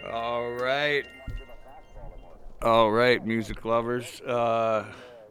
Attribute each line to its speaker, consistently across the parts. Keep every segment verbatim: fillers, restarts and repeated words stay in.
Speaker 1: All right. All right, music lovers. Uh,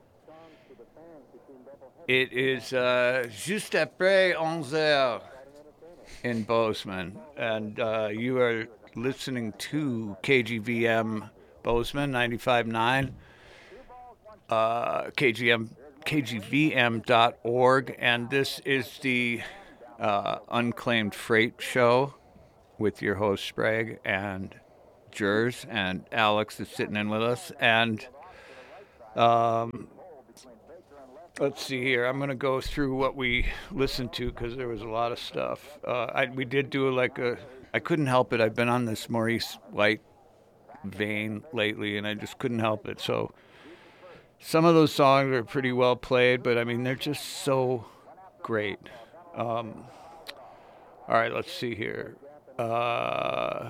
Speaker 1: it is uh, juste après onze heures in Bozeman, and uh, you are listening to K G V M Bozeman ninety-five point nine, uh, K G M, K G V M dot org, and this is the uh, Unclaimed Freight Show with your host Sprague and Jers, and Alex is sitting in with us. And um, let's see here. I'm gonna go through what we listened to because there was a lot of stuff. Uh, I, we did do like a. I couldn't help it. I've been on this Maurice White vein lately, and I just couldn't help it. So some of those songs are pretty well played, but I mean they're just so great. Um, all right, let's see here. Uh,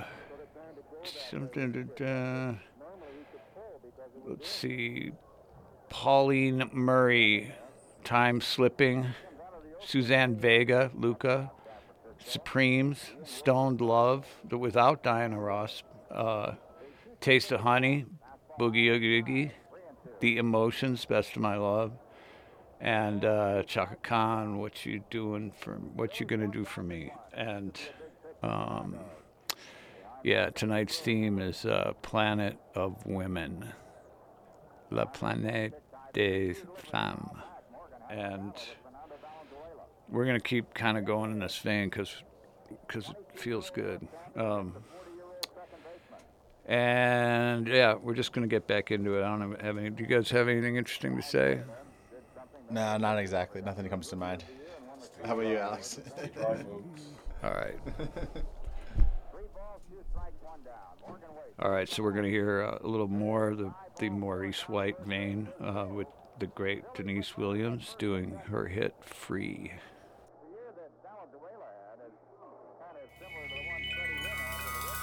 Speaker 1: let's see. Pauline Murray, Time Slipping, Suzanne Vega, Luca, Supremes, Stoned Love, the Without Diana Ross, uh, Taste of Honey, Boogie Oogie Oogie, The Emotions, Best of My Love, and uh, Chaka Khan, What You Doing for, What You Gonna Do for Me, and um, yeah, tonight's theme is uh, Planet of Women, La Planète des Femmes, and we're gonna keep kind of going in this vein because because it feels good. Um, and yeah, we're just gonna get back into it. I don't have any. Do you guys have anything interesting to say?
Speaker 2: No, not exactly. Nothing comes to mind. How about you, Alex?
Speaker 1: All right. All right. So we're gonna hear uh, a little more of the the Maurice White vein uh, with the great Denise Williams doing her hit "Free."
Speaker 3: The year that Valenzuela had is kind of similar to the one